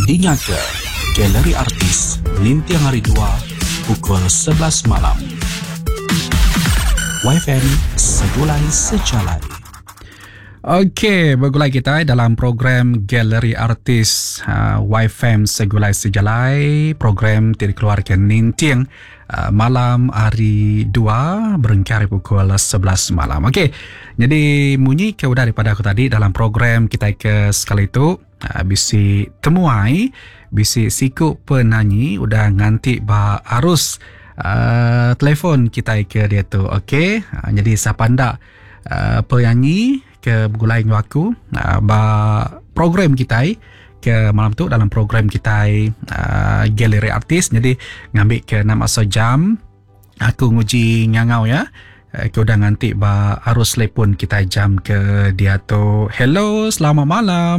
Dinyaka Galeri Artis Lintiang Hari 2 pukul 11 malam. YFM Segulai Sejalai. Okey, bergulai kita dalam program Galeri Artis YFM Segulai Sejalai. Program dikeluarkan Nintiang malam hari 2 berengkari pukul 11 malam. Okey, jadi munyi ke udah daripada aku tadi dalam program kita ke sekali itu bisi temuai, bisi siku penyanyi udah nganti ba arus telefon kita ke dia tu. Okey, jadi siapa ndak penyanyi ke bergulai dengan aku ba program kita ke malam tu dalam program kita Galeri Artis. Jadi ngambil ke 6 jam aku nguji ngangau ya. Aku udah nganti ba arus telefon kita jam ke dia tu. Hello, selamat malam.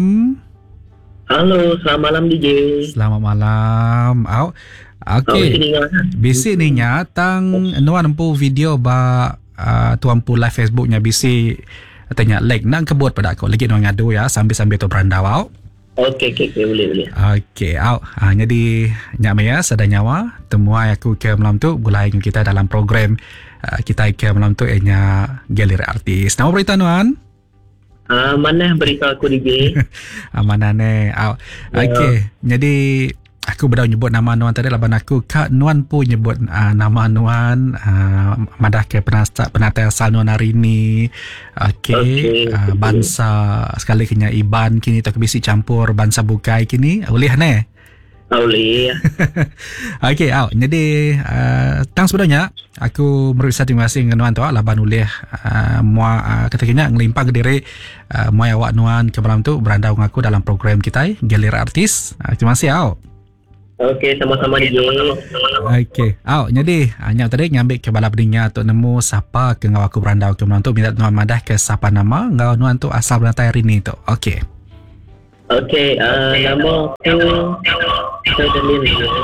Halo, selamat malam DJ. Selamat malam. Okey. Bisi ni nya tang nuan empu video ba tuan pu live Facebooknya bisi tanya like nang kebut pada aku lagi nuan ngadu ya sambil-sambil tu berandau. Okey, boleh. Okey, jadi nyak ya sada nyawa temuai aku ke malam tu gulai dengan kita dalam program kita ke malam tu nya Galeri Artis. Nama berita nuan? Mana berita aku DJ? Mana ne? Okey, jadi aku berdau nyebut nama nuan tadi laban aku kak nuan pun nyebut nama nuan madah ke penata asal nuan hari ni. Okey, bangsa sekali kena iban kini tak bisi campur bangsa bukai kini boleh ne? Boleh. Okey, jadi tang sebenarnya aku meriksa terima kasih dengan nuan tu laban ulih ketikanya ngelimpang ke diri muai awak nuan ke malam tu berandau dengan aku dalam program kita Galeri Artis. Terima kasih Okey, sama-sama DJ. Okey. Jadi nyak tadi ngambil ke bala berinya tu nemu siapa ke ngau aku berandau ke malam tu minta nuan madah ke siapa nama ngau nuan tu asal bernatai hari ni tu. Okey. Okey, nama aku Federlin.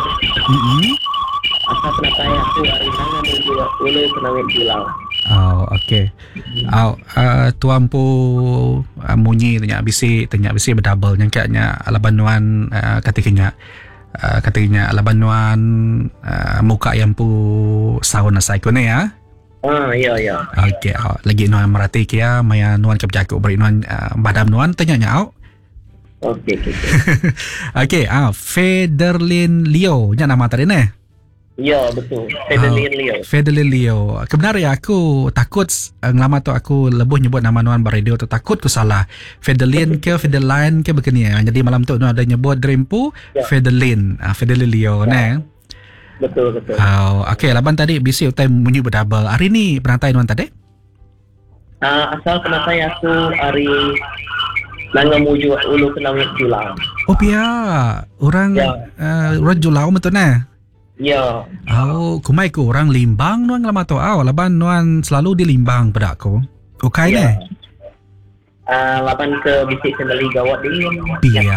Asal penatai aku hari tangan juga boleh kenangin bilang. Okey. Tuan pu munyi tanya bisi berdouble nyangkanya laban nuan katikanya laban nuan muka yang pu sahun asai kone ya. Ya. Okey, lagi nuan merhati kia maya nuan keberjaku beri nuan badam nuan tanya Okey. Okey, Federlin Leo nya nama tadi ne? Ya, betul. Federlin Leo. Kebenaran aku takut ngelama tu aku lebih nyebut nama nuan beradio tu takut ku salah. Federlin ke Federline ke begini ya. Jadi malam tu nuan ada nyebut Dreampu Federlin. Federlin Leo ne? Betul. Okey, laban tadi bisi utai bunyi berdouble. Hari ni penatai nuan tadi? Asal penatai aku hari Nanga muju ulu kenangit Julau. Oh pia, orang Julau betul ne? Ya. Kumai ku orang Limbang nuan lama tu. Laban nuan selalu di Limbang pada aku. Okay ne? Laban ke bisik kendali gawat dia. Pia.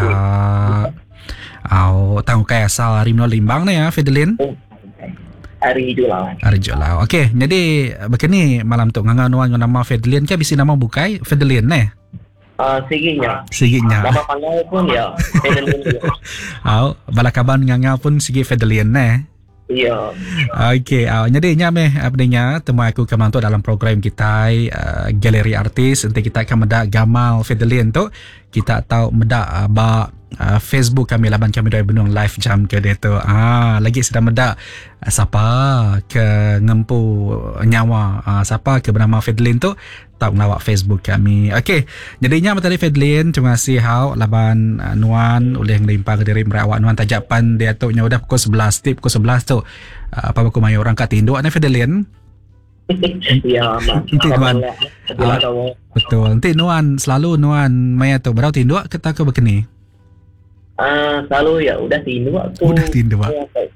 Tahu kai asal hari nuan Limbang ne ya, Federlin? Hari Julau. Okey, jadi begini malam tu nganga nuan nama Federlin ke bisi nama bukai Federlin ne? Siginya. Nama panggil pun ya Federlin dia. Balakaban nganga pun sigi Federlin ne? Ya. Okey, jadi nyame abdinya temu aku ke mantu dalam program kita Galeri Artis. Nanti kita akan meda gamal Federlin tu. Kita tahu meda ba Facebook kami laban kami dah benung live jam ke dia tu. Lagi sedang meda siapa ke ngempu nyawa siapa ke bernama Federlin tu tak melawak Facebook kami. Okey, jadinya tadi Federlin terima kasih laban nuan oleh ngelimpah ke diri merawak nuan tajapan dia tu nya udah pukul 11 tip pukul 11 tu apa aku mai orang kat tinduk ni Federlin. Ya, nanti nuan betul. Nanti nuan selalu nuan maya tu berau tinduk kita ke begini. Selalu ya udah tinduk aku. Udah tinduk.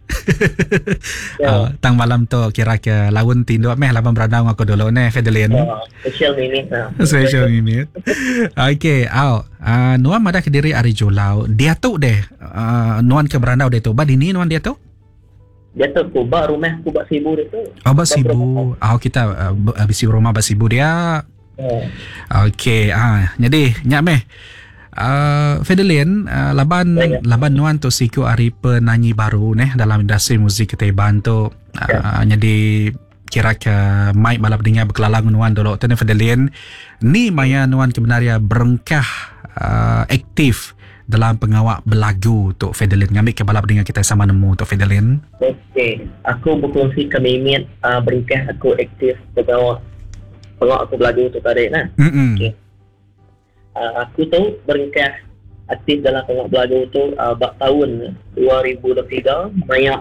Tang malam tu kira ke lawan tinduk laban berandau aku dulu ne Federlin. Special minute. Okey, nuan madah ke diri hari Julau. Dia tu deh nuan ke berandau dia tu. Badini nuan dia tu? Dia tu kubak rumah kubak sibu dia tu. Basibu. Kita habis rumah basibu dia. Okey, jadi nyak Fidelin, laban Baik. nuan tu siku ari penyanyi baru dalam industri muzik Keteban tu. Jadi kira ke mic balap dengar berkelalang nuan dulu tu Fidelin. Ni maya nuan kebenaria berengkah aktif dalam pengawak belagu tu Fidelin. Ngambil ke balap dengar kita sama nemu tu Fidelin. Okey, aku berkongsi kemimit berengkah aku aktif pengawak aku belagu tu tadi nah. Okey. Aku tu berengkah aktif dalam pengawak belagu tu bak tahun 2023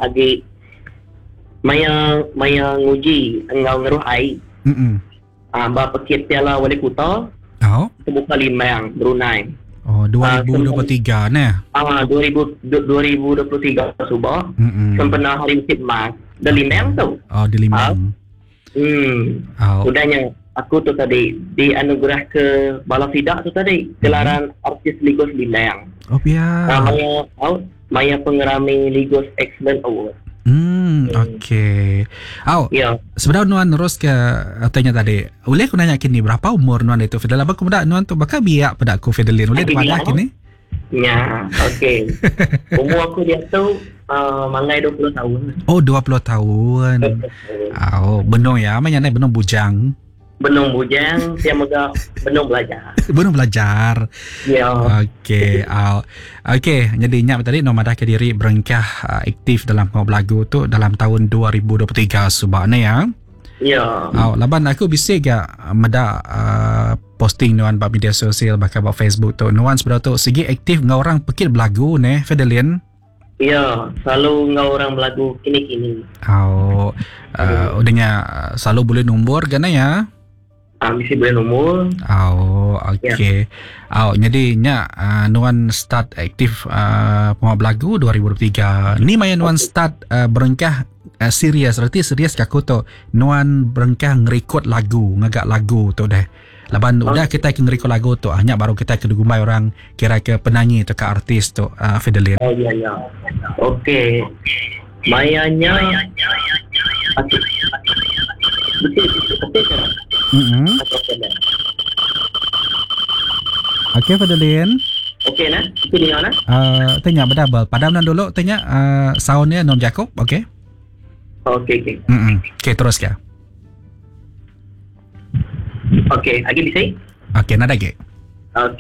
maya nguji engau ngeruh ai. Bak pekit piala wali kota Oh. terbuka Limbang Brunei. Oh, 2023 nah. 2023 Subah. Sempena hari Musim Mas di Limbang tu. Oh, di Limbang. Udahnya aku tu tadi dianugerah ke Bala Fidak tu tadi gelaran artis Ligos Limbang. Oh, biar. Maya pengerami Ligos Excellent Award. Okey. Ya. Sebenarnya nuan terus ke tanya tadi. Boleh aku nanya kini berapa umur nuan itu Fidel? Apa kemudian nuan tu bakal biak pada aku Fidelin. Boleh pada kini? Ya, okey. Umur aku dia tu mangai 20 tahun. Oh, 20 tahun. Oh, benar ya. Mana ni benar bujang. Benung bujang, saya mega benung belajar. Benar belajar. Ya. Okey. Okey, jadi nyak tadi nomadah ke diri berengkah aktif dalam pengawak lagu tu dalam tahun 2023 subaknya ya. Ya. Laban aku bisik gak meda posting nuan bab media sosial bakal bab Facebook tu. Nuan sebenarnya tu segi aktif ngau orang pekit belagu ne Fidelin. Ya, selalu ngau orang belagu kini-kini. Udahnya selalu boleh nombor kan ya? Mesti boleh nomor. Okey. Jadi nya nuan start aktif pengawak belagu 2023. Ni maya nuan start berengkah serius. Berarti serius ke aku tu nuan berengkah ngerekod lagu, ngagak lagu tu dah. Laban udah kita ke ngerekod lagu tu hanya baru kita ke digumai orang kira ke penyanyi tu ke artis tu Fidelin. Oh ya ya. Okey. Mayanya Okey Fidelin. Okey nah. Itu dia nah. Tanya berdabel. Padam dulu tanya soundnya non Jacob. Okey. Okey. Okey terus ke. Okey, lagi bisa? Okey, nada ke? Okey.